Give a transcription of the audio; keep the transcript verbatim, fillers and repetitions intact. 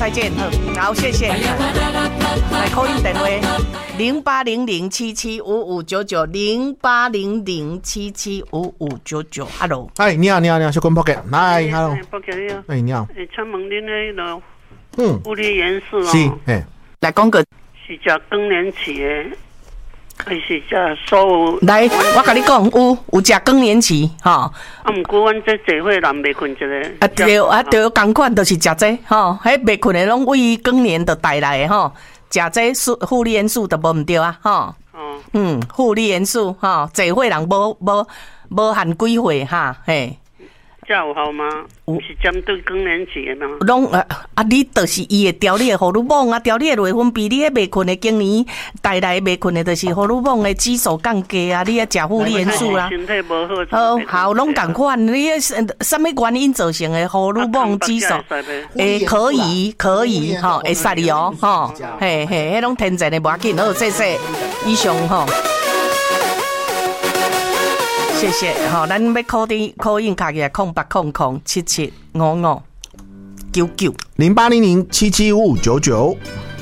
再见。好，谢谢。来call in电话零八零零七七五五九九零八零零七七五五九九。Hello， 哎，你好，你好，你好，小坤 Pocket， 来 ，Hello， Pocket 你好， 哎，你好， 哎，请问恁迄个嗯， 物理元素哦， 是，哎， 来讲个， 是食更年期的，还是食所有？ 来，我跟你讲，有有食更年期，吼。 啊，毋过阮这社会人袂困一个。 啊对啊对，同款就是食这吼，迄袂困的拢为更年的带来的吼，食这素负离元素都无毋对啊，吼。 哦。嗯， 负离元素吼，社会人无无无限几岁哈，嘿。 这有效吗？是针对更年期的吗？ 拢啊啊！你就是伊会调你的荷尔蒙啊，调你的内分泌，你迄袂困的经年带来袂困的，就是荷尔蒙的指数降低啊，你啊食负离元素啦。 身体无好。 好，好，拢共款。你什么原因造成的荷尔蒙指数？诶，可以，可以，吼，会使哩哦，吼，嘿嘿，迄种天然的无要紧，好，谢谢，以上吼。谢谢，好，咱要 call 的 call in 卡起来空八空空七七五五九九零八零零七七五五九九。